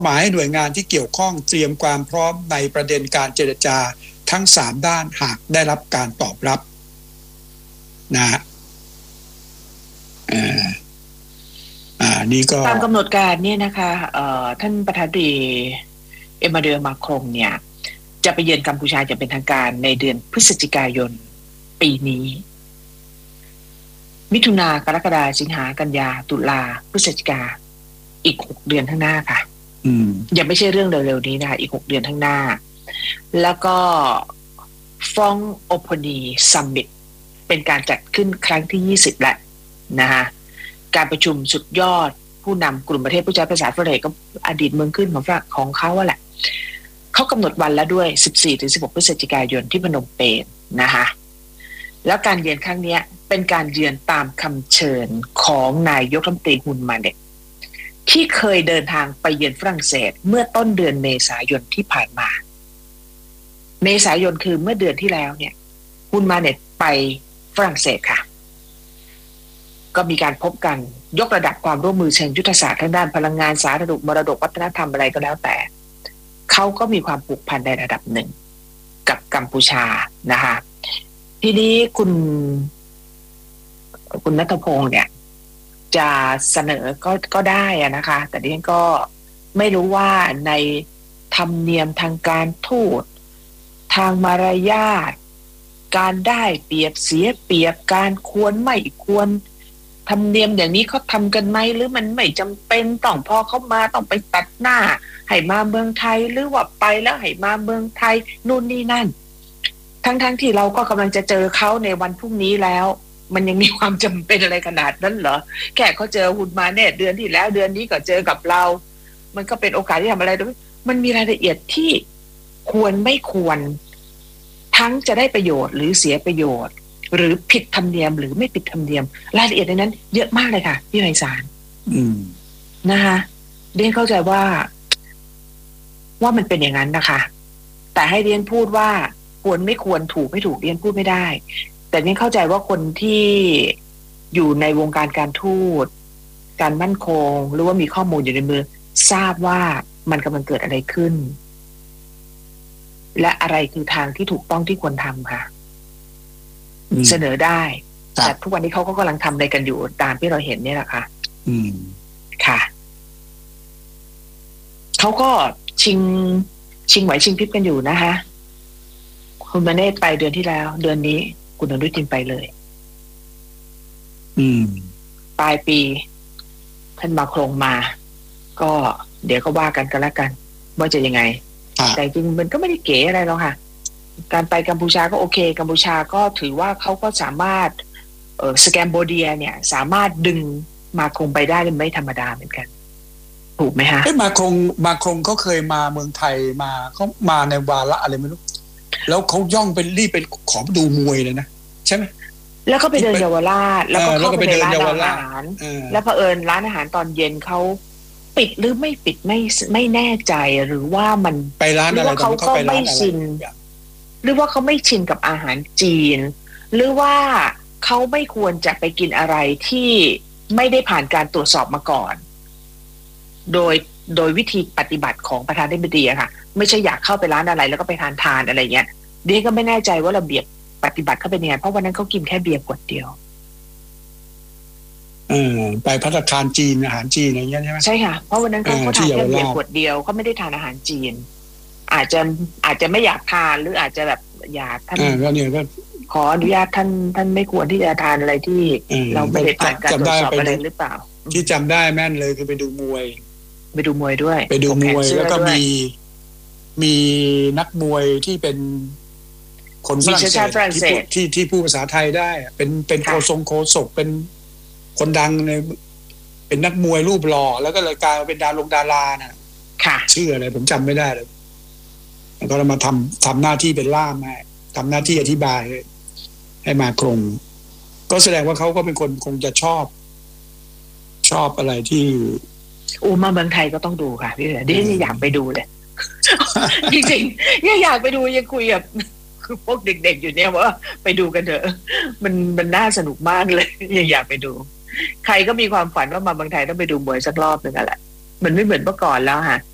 หมายให้หน่วยงานที่เกี่ยวข้องเตรียมความพร้อมในประเด็นการเจรจาทั้ง3ด้านหากได้รับการตอบรับนะฮะนี่ก็ตามกำหนดการเนี่ยนะคะท่านประธานาธิบดีเอมานูเอล มาครงเนี่ยจะไปเยือนกัมพูชาจะเป็นทางการในเดือนพฤศจิกายนปีนี้มิถุนากรกฎาสิงหากันยาตุลาพฤศจิกาอีก6เดือนข้างหน้าค่ะยังไม่ใช่เรื่องเร็วๆนี้นะคะอีก6เดือนข้างหน้าแล้วก็ฟองโอโพนีซัมมิตเป็นการจัดขึ้นครั้งที่20แล้วนะคะการประชุมสุดยอดผู้นำกลุ่มประเทศผู้ใช้ภาษาฝรั่งก็อดีตเมืองขึ้นของเขาแหละเขากำหนดวันแล้วด้วย 14-16 พฤศจิกายนที่พนมเปญนะคะแล้วการเยือนครั้งนี้เป็นการเยือนตามคำเชิญของนายกรัฐมนตรีฮุนมาเน็ตที่เคยเดินทางไปเยือนฝรั่งเศสเมื่อต้นเดือนเมษายนที่ผ่านมาเมษายนคือเมื่อเดือนที่แล้วเนี่ยฮุนมาเน็ตไปฝรั่งเศสค่ะก็มีการพบกันยกระดับความร่วมมือเชิงยุทธศาสตร์ทางด้านพลังงานสาธารณสุขมรดกวัฒนธรรมอะไรก็แล้วแต่เขาก็มีความผูกพันในระดับหนึ่งกับกัมพูชานะคะทีนี้คุณณัฐพงษ์เนี่ยจะเสนอก็ได้นะคะแต่ดิฉันก็ไม่รู้ว่าในธรรมเนียมทางการทูตทางมารยาทการได้เปรียบเสียเปรียบการควรไม่ควรธรรมเนียมอย่างนี้เขาทำกันไหมหรือมันไม่จำเป็นต้องพอเขามาต้องไปตัดหน้าให้มาเมืองไทยหรือว่าไปแล้วให้มาเมืองไทยนู่นนี่นั่นทั้งที่เราก็กำลังจะเจอเขาในวันพรุ่งนี้แล้วมันยังมีความจำเป็นอะไรขนาดนั้นเหรอแค่เขาเจอฮุนมาเนี่ยเดือนที่แล้วเดือนนี้ก็เจอกับเรามันก็เป็นโอกาสที่ทำอะไรด้วยมันมีรายละเอียดที่ควรไม่ควรทั้งจะได้ประโยชน์หรือเสียประโยชน์หรือผิดธรรมเนียมหรือไม่ผิดธรรมเนียมรายละเอียดในนั้นเยอะมากเลยค่ะพี่ไพศาลนะคะเรียนเข้าใจว่ามันเป็นอย่างนั้นนะคะแต่ให้เรียนพูดว่าควรไม่ควรถูกไม่ถูกเรียนพูดไม่ได้แต่เรียนเข้าใจว่าคนที่อยู่ในวงการการทูตการมั่นคงหรือว่ามีข้อมูลอยู่ในมือทราบว่ามันกำลังเกิดอะไรขึ้นและอะไรคือทางที่ถูกต้องที่ควรทำค่ะเสนอได้แต่ทุกวันนี้เขาก็กำลังทำอะไรกันอยู่ตามที่เราเห็นเนี่ยแหละค่ะค่ะเขาก็ชิงไหวชิงพริบกันอยู่นะคะคุณมาเนตไปเดือนที่แล้วเดือนนี้คุณอนุทินไปเลยปลายปีท่านมาโครงมาก็เดี๋ยวก็ว่ากันแล้วกันว่าจะยังไงแต่จริงมันก็ไม่ได้เก๋อะไรหรอกค่ะการไปกัมพูชาก็โอเคกัมพูชาก็ถือว่าเขาก็สามารถสแกมโบเดียเนี่ยสามารถดึงมาคงไปได้ไม่ธรรมดาเหมือนกันถูกไหมฮะมาคงเขาเคยมาเมืองไทยมาเขามาในวาระอะไรไม่รู้แล้วเขาย่องเป็นรีบเป็นขอดูมวยเลยนะใช่ไหมแล้วก็ไปเดินเยาวราชแล้วก็เข้าไปในร้านอาหารแล้วเผอิญร้านอาหารตอนเย็นเขาปิดหรือไม่ปิดไม่แน่ใจหรือว่ามันไปร้านอะไรเขาก็ไม่ชินหรือว่าเขาไม่ชินกับอาหารจีนหรือว่าเขาไม่ควรจะไปกินอะไรที่ไม่ได้ผ่านการตรวจสอบมาก่อนโดยวิธีปฏิบัติของประธานาธิบดีอะค่ะไม่ใช่อยากเข้าไปร้านอะไรแล้วก็ไปทานอะไรเงี้ยเดี๋ยวก็ไม่แน่ใจว่าระเบียบปฏิบัติเขาเป็นยังไงเพราะวันนั้นเขากินแค่เบียร์ขวดเดียวไปภัตตาคารจีนอาหารจีนอะไรเงี้ยใช่ไหมใช่ค่ะเพราะวันนั้นเขาทานแค่เบียร์ขวดเดียวเขาไม่ได้ทานอาหารจีนอาจจะไม่อยากทานหรืออาจจะแบบอยากท่านก็เนี่ยก็ขออนุญาตท่านไม่ควรที่จะทานอะไรที่เราไม่ได้ผ่านการตรวจสอบอะไรหรือเปล่าที่จำได้แม่นเลยคือไปดูมวยด้วยไปดูมวยแล้วก็มีนักมวยที่เป็นคนฝรั่งเศสที่พูดภาษาไทยได้เป็นโคศกเป็นคนดังในเป็นนักมวยรูปหล่อแล้วก็เลยกลายมาเป็นดาราน่ะชื่ออะไรผมจำไม่ได้เลยแล้วก็มาทำหน้าที่เป็นล่ามให้ทำหน้าที่อธิบายให้มาครงก็แสดงว่าเขาก็เป็นคนคงจะชอบอะไรที่มาเมืองไทยก็ต้องดูค่ะพี่ดิฉันอยากไปดูเลยจริงๆอยากไปดูยังคุยกับพวกเด็กๆอยู่เนี่ยว่าไปดูกันเถอะมันน่าสนุกมากเลยอยากไปดูใครก็มีความฝันว่ามาเมืองไทยต้องไปดูมวยสักรอบนึงแหละมันไม่เหมือนเมื่อก่อนแล้วค่ะ